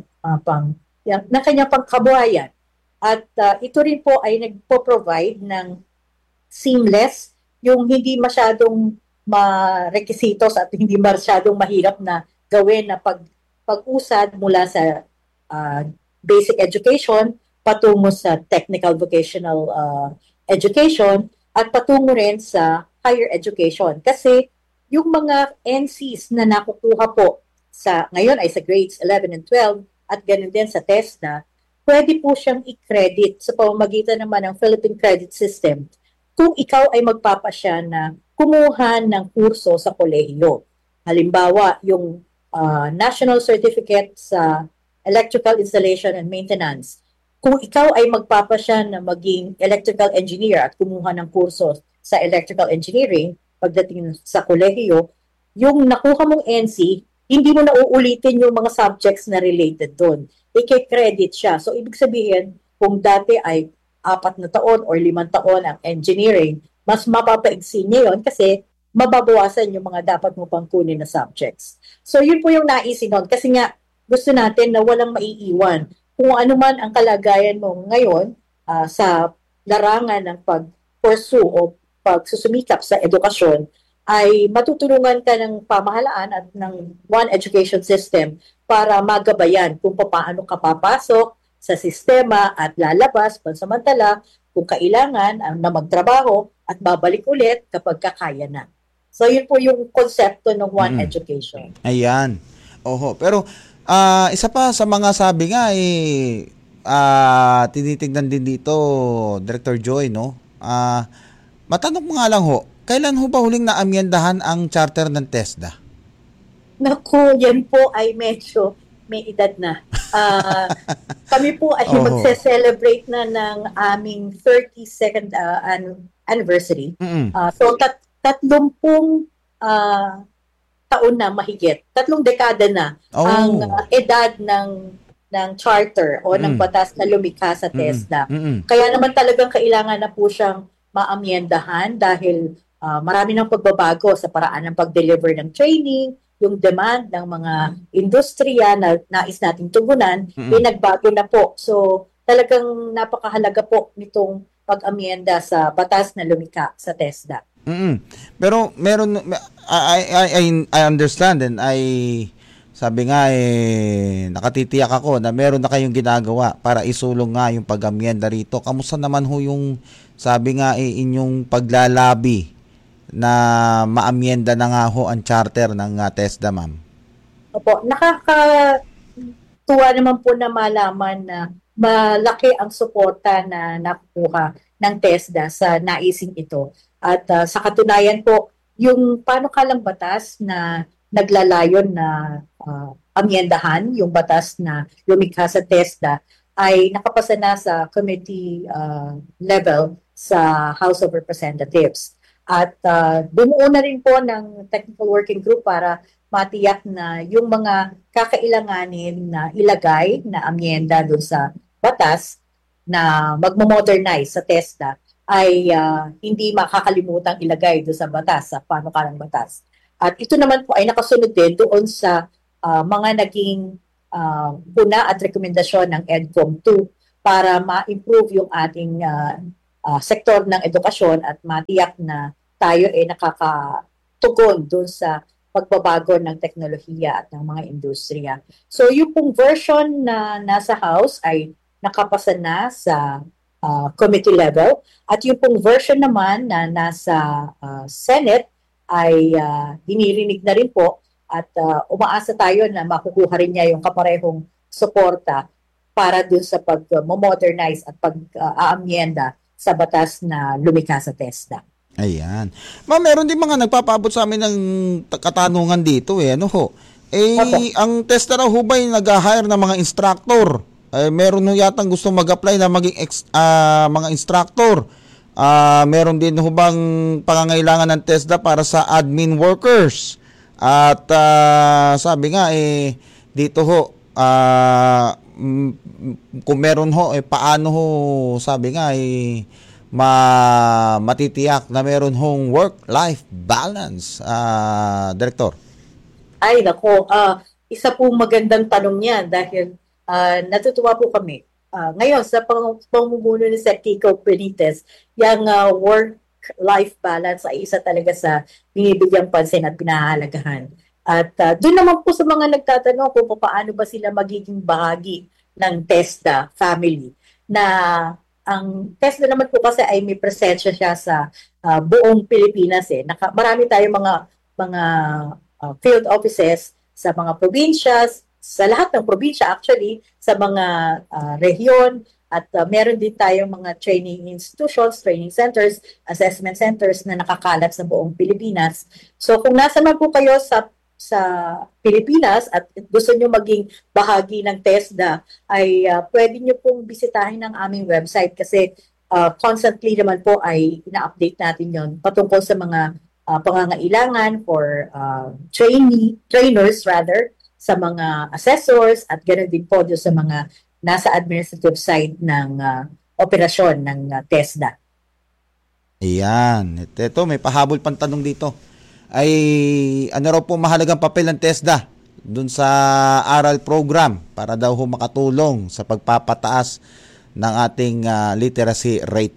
ng kanyang pangkabuhayan. At ito rin po ay nagpo-provide ng seamless, yung hindi masyadong requisitos at hindi masyadong mahirap na gawin na pag-usad mula sa basic education patungo sa technical vocational education at patungo rin sa higher education. Kasi yung mga NCs na nakukuha po ngayon ay sa grades 11 and 12 at ganun din sa TESDA, pwede po siyang i-credit sa pamamagitan naman ng Philippine Credit System kung ikaw ay magpapasya na kumuha ng kurso sa kolehiyo. Halimbawa, yung National Certificate sa Electrical Installation and Maintenance. Kung ikaw ay magpapasya na maging electrical engineer at kumuha ng kurso sa electrical engineering pagdating sa kolehiyo, yung nakuha mong NC, hindi mo na uulitin yung mga subjects na related doon. I-credit siya. So, ibig sabihin, kung dati ay 4 na taon or 5 taon ang engineering, mas mapapaigsin niya yun kasi mababawasan yung mga dapat mo pang kunin na subjects. So, yun po yung naisin nun. Kasi nga, gusto natin na walang maiiwan. Kung ano man ang kalagayan mo ngayon sa larangan ng pag-pursue o pagsusumikap sa edukasyon, ay matutulungan ka ng pamahalaan at ng One Education System para magabayan kung paano ka papasok sa sistema at lalabas pansamantala kung kailangan na magtrabaho at babalik ulit kapag kakaya na. So yun po yung konsepto ng One Education. Ayan. Oho. Pero isa pa sa mga sabi nga tinitignan din dito, Director Joy, no? Matanong mo nga lang ho, kailan ho ba huling naamyendahan ang charter ng TESDA? Naku, yan po ay medyo may edad na. Kami po ay magse-celebrate na ng aming 32nd anniversary. So, 30 taon na mahigit. 3 dekada na ang edad ng charter o ng batas na lumikha sa TESDA. Kaya naman talagang kailangan na po siyang maamyendahan dahil marami ng pagbabago sa paraan ng pag-deliver ng training, yung demand ng mga industriya na nais nating tugunan, nagbago na po. So, talagang napakahalaga po nitong pag-amyenda sa batas na lumikha sa TESDA. Pero meron, I understand and sabi nga nakatitiyak ako na meron na kayong ginagawa para isulong nga yung pag-amyenda rito. Kamusta naman ho yung sabi nga inyong paglalabi na maamyenda na nga ho ang charter ng TESDA, ma'am? Opo, nakakatuwa naman po na malaman na malaki ang suporta na nakukuha ng TESDA sa naising ito. At sa katunayan po, yung panukalang batas na naglalayon na amyendahan, yung batas na lumikha sa TESDA, ay nakapasa na sa committee level sa House of Representatives. At bumuo na rin po ng technical working group para matiyak na yung mga kakailanganin na ilagay na amyenda doon sa batas na magmo-modernize sa TESDA ay hindi makakalimutang ilagay doon sa batas, sa panukalang batas. At ito naman po ay nakasunod din doon sa mga naging puna at rekomendasyon ng EDCOM 2 para ma-improve yung ating sektor ng edukasyon at matiyak na tayo ay nakakatugon doon sa pagbabago ng teknolohiya at ng mga industriya. So yung pong version na nasa House ay nakapasa na sa committee level at yung pong version naman na nasa Senate ay dinirinig na rin po at umaasa tayo na makukuha rin niya yung kaparehong suporta para dun sa pag-modernize at pag-aamyenda sa batas na lumikha sa TESDA. Ayan. Ma'am, meron din mga nagpapaabot sa amin ng katanungan dito Ano ho? Ang TESDA raw ho ba'y nag-hire ng mga instructor? Meron ho yatang gusto mag-apply na maging mga instructor. Meron din ho bang pangangailangan ng TESDA para sa admin workers? At sabi nga dito ho kung meron ho paano ho sabi nga matitiyak na meron hong work-life balance, Director? Ay, nako. Isa pong magandang tanong yan dahil natutuwa po kami. Ngayon, sa pamumuno ni Sec. Kiko Benitez, yung work-life balance ay isa talaga sa binibigyang pansin at pinahahalagahan. At doon naman po sa mga nagtatanong kung paano ba sila magiging bahagi ng TESDA family na ang TESDA naman po kasi ay may presensya siya sa buong Pilipinas marami tayong mga field offices sa mga probinsya, sa lahat ng probinsya actually, sa mga rehiyon at meron din tayong mga training institutions, training centers, assessment centers na nakakalat sa buong Pilipinas. So kung nasa man po kayo sa Pilipinas at gusto nyo maging bahagi ng TESDA ay pwede nyo pong bisitahin ang aming website kasi constantly naman po ay ina-update natin yon patungkol sa mga pangangailangan for trainers sa mga assessors at ganoon din po doon sa mga nasa administrative side ng operasyon ng TESDA. Ayan. Ito, may pahabol pang tanong dito. Ay ano raw po mahalagang papel ng TESDA dun sa aral program para daw ho makatulong sa pagpapataas ng ating literacy rate?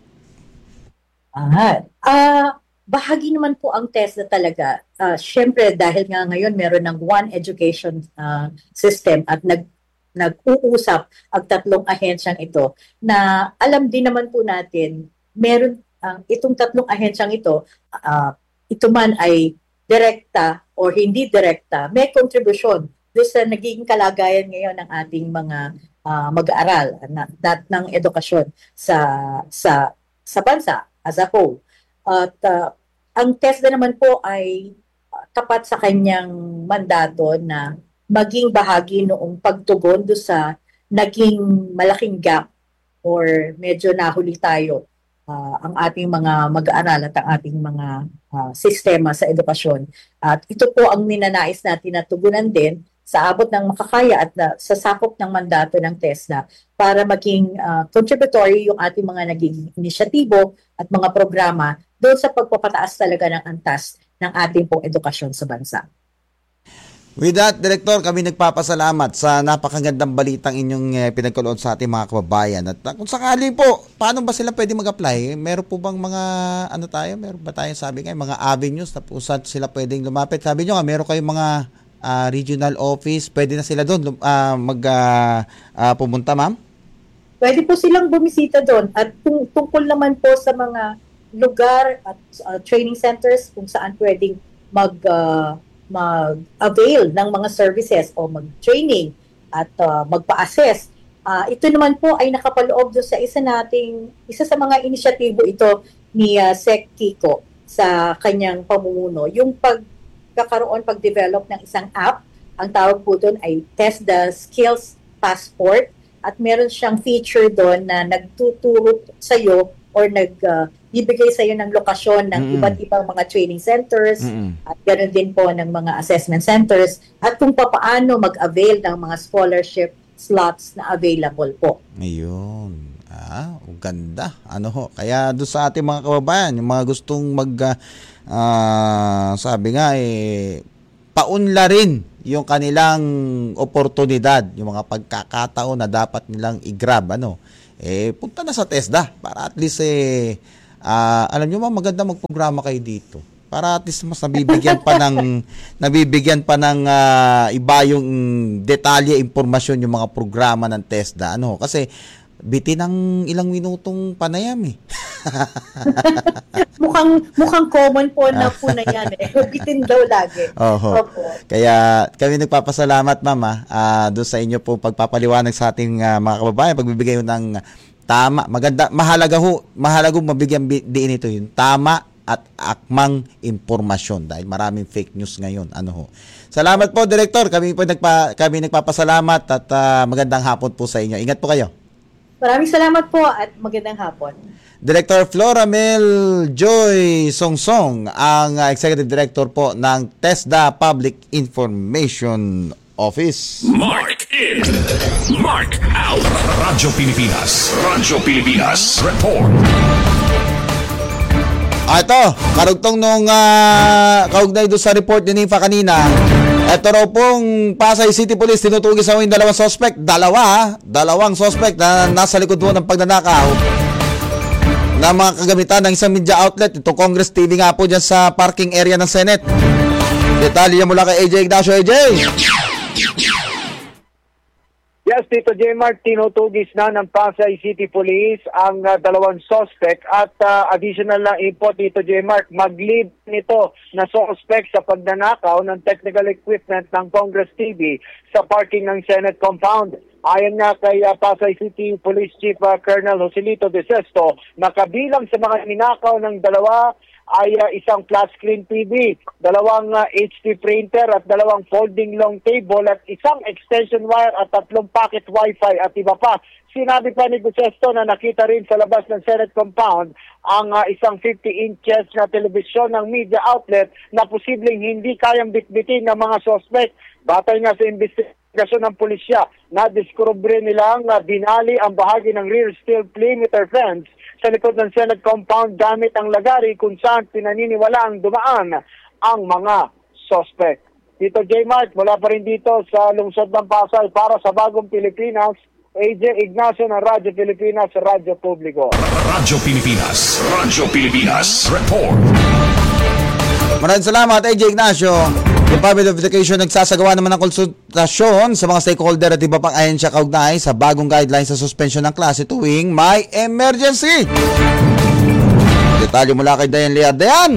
Bahagi naman po ang TESDA talaga. Siyempre dahil nga ngayon meron ng One Education system at nag-uusap ang tatlong ahensyang ito na alam din naman po natin meron itong tatlong ahensyang ito man ay direkta o hindi direkta, may kontribusyon doon sa naging kalagayan ngayon ng ating mga mag-aaral ng edukasyon sa bansa as a whole. At ang TESDA naman po ay tapat sa kanyang mandato na maging bahagi noong pagtugon doon sa naging malaking gap or medyo nahuli tayo ang ating mga mag-aaral at ang ating mga sistema sa edukasyon. At ito po ang ninanais natin na tugunan din sa abot ng makakaya at sa sakop ng mandato ng TESDA para maging contributory yung ating mga naging inisyatibo at mga programa doon sa pagpapataas talaga ng antas ng ating pong edukasyon sa bansa. With that, Director, kami nagpapasalamat sa napakagandang balitang inyong pinagkaloob sa ating mga kababayan. At kung sakali po, paano ba sila pwede mag-apply? Meron po bang mga, meron ba tayong sabi nga, mga avenues na po saan sila pwedeng lumapit? Sabi nyo nga, meron kayong mga regional office, pwede na sila doon pumunta, ma'am? Pwede po silang bumisita doon. At tungkol naman po sa mga lugar at training centers kung saan pwedeng mag-avail ng mga services o mag-training at magpa-assess. Ito naman po ay nakapaloob doon sa isa sa mga inisyatibo ito ni Sec. Kiko sa kanyang pamumuno. Yung pag-develop ng isang app, ang tawag po doon ay TESDA Skills Passport at meron siyang feature doon na nagtuturo sa iyo or bibigay sa iyo ng lokasyon ng iba't ibang mga training centers at ganoon din po ng mga assessment centers at kung paano mag-avail ng mga scholarship slots na available po. Ayun. Ang ganda. Kaya doon sa ating mga kababayan, yung mga gustong sabi nga paunla rin yung kanilang oportunidad, yung mga pagkakataon na dapat nilang i-grab, punta na sa TESDA para at least alam nyo maganda magprograma kayo dito. Para at least mas nabibigyan pa ng iba yung detalye, impormasyon yung mga programa ng TESDA. Kasi bitin ng ilang minutong panayam mukhang common po na yan bitin daw lagi. Opo. Kaya kami nagpapasalamat, ma'am, doon sa inyo po pagpapaliwanag sa ating mga kababayan, pagbibigay ng tama, maganda, mahalaga mabigyan din ito yung tama at akmang impormasyon dahil maraming fake news ngayon. Salamat po, Director. Kami nagpapasalamat at magandang hapon po sa inyo. Ingat po kayo. Maraming salamat po at magandang hapon. Director Floramel Joy Songsong, ang Executive Director po ng TESDA Public Information Office. Mark in, Mark out. Radyo Pilipinas Report. Ito, karugtong nung kaugnay doon sa report ni Nifa kanina. Ito raw pong Pasay City Police tinutugis sa dalawang suspect. Dalawang suspect na nasa likod mo ng pagnanakaw na mga kagamitan ng isang media outlet. Ito Congress TV nga po dyan sa parking area ng Senate. Detalye mula kay AJ Ignacio. AJ! Yes, Tito J. Mark, tinutugis na ng Pasay City Police ang dalawang suspect at additional na info, Tito J. Mark, mag-lead nito na suspect sa pagnanakaw ng technical equipment ng Congress TV sa parking ng Senate compound. Ayon nga kay Pasay City Police Chief Colonel Joselito De Sesto, nakabilang sa mga ninakaw ng dalawa ay isang flat screen TV, dalawang HP printer at dalawang folding long table at isang extension wire at 3 packet wifi at iba pa. Sinabi pa ni Gusesto na nakita rin sa labas ng Senate compound ang isang 50 inches na telebisyon ng media outlet na posibleng hindi kayang bitbitin ng mga suspect. Batay nga sa investigasyon ng pulisya, na-discover nilang binali ang bahagi ng rear steel perimeter fence sa likod ng Senate compound gamit ang lagari kung saan pinaniniwalaang dumaan ang mga suspect. Tito J. Mark, mula pa rin dito sa lungsod ng Pasay para sa Bagong Pilipinas, AJ Ignacio ng Radyo Pilipinas, Radyo Publiko. Radyo Pilipinas Report. Maraming salamat, AJ Ignacio. Department of Education nagsasagawa naman ng konsultasyon sa mga stakeholder at iba pang ahensya kaugnay sa bagong guidelines sa suspension ng klase tuwing may emergency. Detalye mula kay Dayan Lea. Dayan!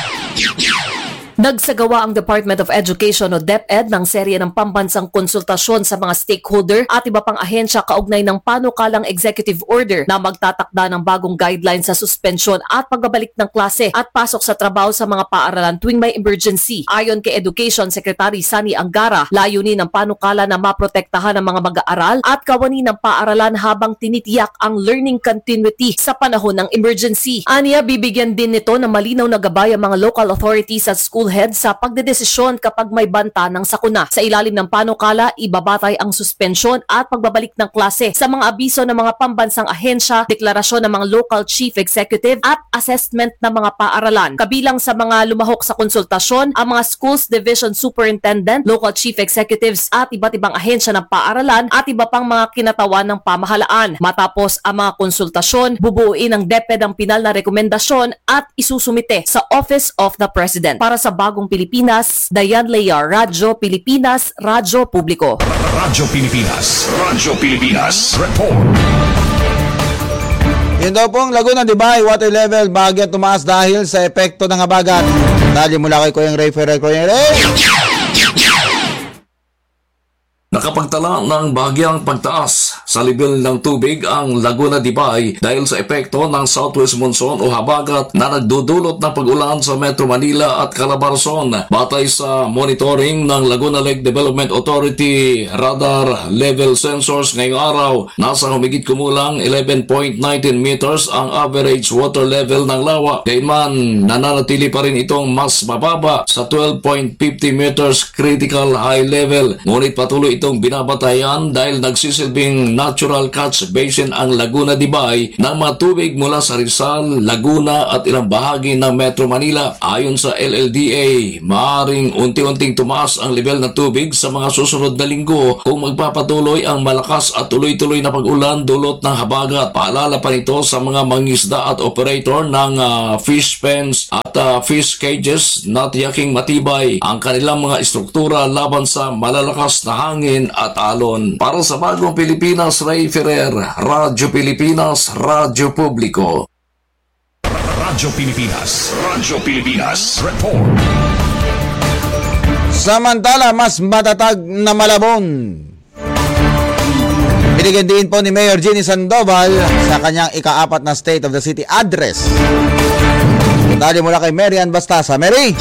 Nagsagawa ang Department of Education o DepEd ng serye ng pambansang konsultasyon sa mga stakeholder at iba pang ahensya kaugnay ng panukalang executive order na magtatakda ng bagong guidelines sa suspension at pagbabalik ng klase at pasok sa trabaho sa mga paaralan tuwing may emergency. Ayon kay Education Secretary Sani Angara, layunin ng panukala na maprotektahan ang mga mag-aaral at kawani ng paaralan habang tinitiyak ang learning continuity sa panahon ng emergency. Aniya, bibigyan din nito ng malinaw na gabay ang mga local authorities at school head sa pagdedesisyon kapag may banta ng sakuna. Sa ilalim ng panukala, ibabatay ang suspensyon at pagbabalik ng klase sa mga abiso ng mga pambansang ahensya, deklarasyon ng mga local chief executive at assessment ng mga paaralan. Kabilang sa mga lumahok sa konsultasyon, ang mga schools division superintendent, local chief executives at iba't ibang ahensya ng paaralan at iba pang mga kinatawan ng pamahalaan. Matapos ang mga konsultasyon, bubuuin ng DepEd ang pinal na rekomendasyon at isusumite sa Office of the President. Para sa Bagong Pilipinas, Dayan Lea, Radyo Pilipinas, Radyo Publiko. Radyo Pilipinas Report. Yun daw pong Laguna, di ba? Water level bahagyang tumaas dahil sa epekto ng habagat. Dali mula kay Kuyang Ray Ferrer. Kuyang Ray! Nakapagtala ng bahagyang pagtaas sa level ng tubig ang Laguna Dibay dahil sa epekto ng southwest monsoon o habagat na nagdudulot ng pag-ulan sa Metro Manila at Calabarzon. Batay sa monitoring ng Laguna Lake Development Authority radar level sensors ngayong araw, nasa humigit kumulang 11.19 meters ang average water level ng lawa. Gayman, nananatili pa rin itong mas mababa sa 12.50 meters critical high level. Ngunit patuloy itong binabatayan dahil nagsisilbing natural catch basin ang Laguna Dibay ng mga tubig mula sa Rizal, Laguna at ilang bahagi ng Metro Manila. Ayon sa LLDA, maaaring unti-unting tumaas ang level ng tubig sa mga susunod na linggo kung magpapatuloy ang malakas at tuloy-tuloy na pag-ulan dulot ng habagat. Paalala pa nito sa mga mangisda at operator ng fish pens at fish cages na tiyaking matibay ang kanilang mga istruktura laban sa malalakas na hangin at alon. Para sa Bagong Pilipinas, Ray Ferrer, Radyo Pilipinas, Radyo Publiko. Radyo Pilipinas, report. Samantala, mas matatag na Malabon. Binigyan din po ni Mayor Jenny Sandoval sa kanyang ika-4 na State of the City address. Dali mula kay Marian Bastasa. Mary!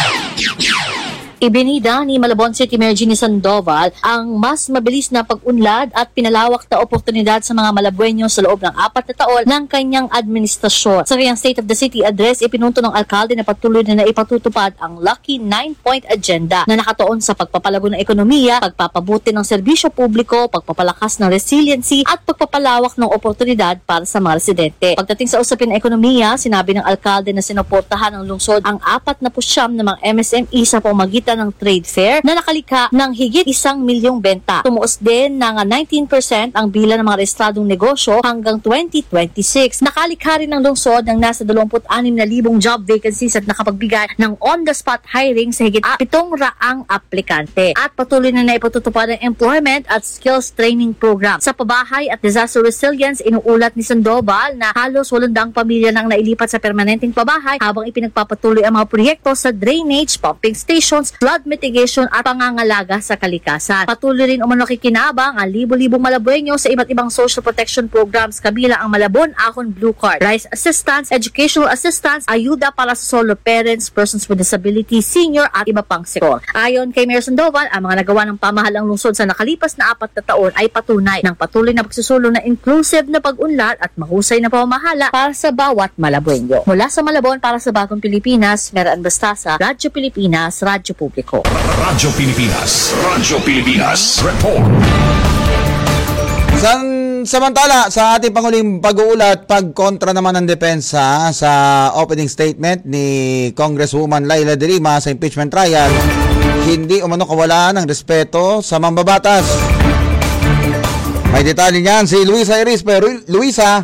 Ibinida ni Malabon City Mayor Jenny Sandoval ang mas mabilis na pag-unlad at pinalawak na oportunidad sa mga Malabueño sa loob ng 4 na taon ng kanyang administrasyon. Sa kanyang State of the City address, ipinunto ng alkalde na patuloy na ipatutupad ang Lucky 9-Point Agenda na nakatuon sa pagpapalago ng ekonomiya, pagpapabuti ng serbisyo publiko, pagpapalakas ng resiliency at pagpapalawak ng oportunidad para sa mga residente. Pagdating sa usapin ng ekonomiya, sinabi ng alkalde na sinuportahan ng lungsod ang 49 na mga MSME sa pamagitan ng trade fair na nakalikha ng higit 1 milyong benta. Tumuos din ng 19% ang bilang ng mga rehistradong negosyo hanggang 2026. Nakalikha rin ng lungsod ng nasa 26,000 job vacancies at nakapagbigay ng on-the-spot hiring sa higit 700 aplikante. At patuloy na naipatutupad ang employment at skills training program. Sa pabahay at disaster resilience, inuulat ni Sandoval na halos 800 pamilya nang nailipat sa permanenteng pabahay habang ipinagpapatuloy ang mga proyekto sa drainage, pumping stations, flood mitigation at pangangalaga sa kalikasan. Patuloy rin umano kikinabang ang libo-libong Malabueño sa iba't ibang social protection programs kabilang ang Malabon Ahon Blue Card, Rice Assistance, Educational Assistance, ayuda para sa solo parents, persons with disability, senior at iba pang sektor. Ayon kay Mayor Sandoval, ang mga nagawa ng pamahalang lungsod sa nakalipas na 4 na taon ay patunay ng patuloy na pagsusulong na inclusive na pag-unlad at mahusay na pamamahala para sa bawat Malabueño. Mula sa Malabon para sa Bagong Pilipinas, Marian Bastasa, Radyo Pilipinas, Radyo Publiko. Radyo Pilipinas, report. Samantala, sa ating Pangulong pag-uulat, pagkontra naman ng depensa sa opening statement ni Congresswoman Laila de Lima sa impeachment trial, hindi umano kawalan ng respeto sa mambabatas. May detalye niyan si Luisa Erispe. Luisa.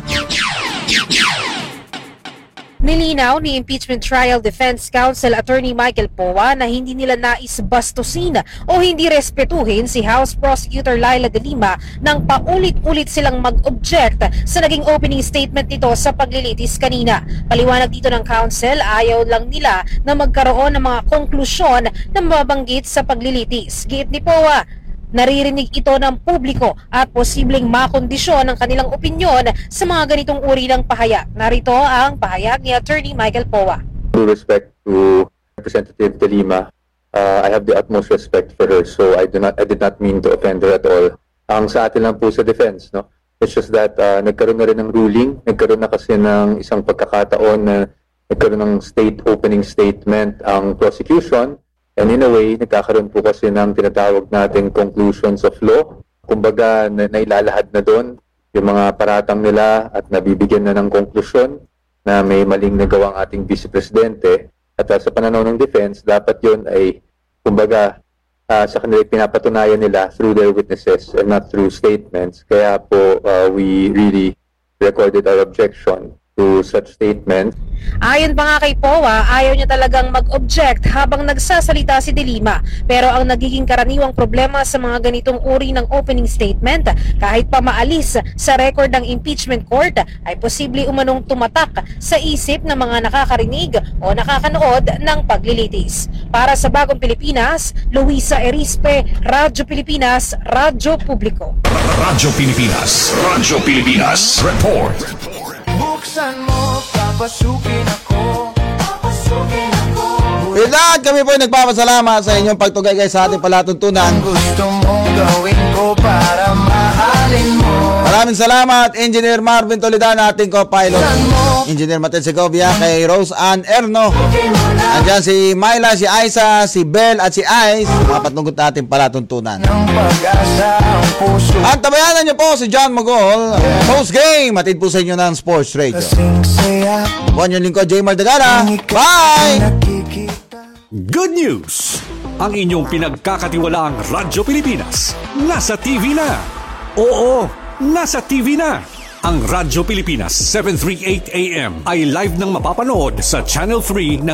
Nilinaw ni Impeachment Trial Defense Counsel Attorney Michael Poa na hindi nila nais bastusin o hindi respetuhin si House Prosecutor Laila de Lima nang paulit-ulit silang mag-object sa naging opening statement nito sa paglilitis kanina. Paliwanag dito ng counsel, ayaw lang nila na magkaroon ng mga konklusyon na mabanggit sa paglilitis. Giit ni Poa, naririnig ito ng publiko at posibleng makondisyon ang kanilang opinyon sa mga ganitong uri ng pahayag. Narito ang pahayag ni Attorney Michael Poa. With respect to Representative de Lima, I have the utmost respect for her, so I did not mean to offend her at all. Ang sa atin lang po sa defense, no? It's just that nagkaroon na rin ng ruling, nagkaroon na kasi ng isang pagkakataon na nagkaroon ng state opening statement ang prosecution. And in a way, nagkakaroon po kasi ng tinatawag nating conclusions of law. Kumbaga, nailalahad na doon yung mga paratang nila at nabibigyan na ng konklusyon na may maling nagawang ating Vice Presidente. At sa pananaw ng defense, dapat yun ay, kumbaga, sa kanila pinapatunayan nila through their witnesses and not through statements. Kaya po, we really recorded our objection to such statement. Ayon pa nga kay Poa, ayaw niya talagang mag-object habang nagsasalita si de Lima. Pero ang nagiging karaniwang problema sa mga ganitong uri ng opening statement, kahit pa maalis sa record ng impeachment court, ay posible umanong tumatak sa isip ng mga nakakarinig o nakakanood ng paglilitis. Para sa Bagong Pilipinas, Luisa Erispe, Radyo Pilipinas, Radyo Publiko. Radyo Pilipinas, report. Buksan mo, papasukin ako. With that, kami po ay nagpapasalamat sa inyong pagtugay sa ating palatuntunan. Gusto mong gawin ko para mahalin mo. Maraming salamat, Engineer Marvin Toledano, ating co-pilot. Engineer Matel Segovia, kay Rose Ann Erno. Andyan si Myla, si Aiza, si Bel at si Ice. Mga patungkot natin palatuntunan. At tabayanan niyo po si John Mogol. Post-game, matid po sa inyo ng Sports Radio. Buwan yung lingkod, J. Maldagara. Bye! Good news! Ang inyong pinagkakatiwalaang Radyo Pilipinas nasa TV na. Oo, nasa TV na. Ang Radyo Pilipinas 738 AM ay live nang mapapanood sa Channel 3 ng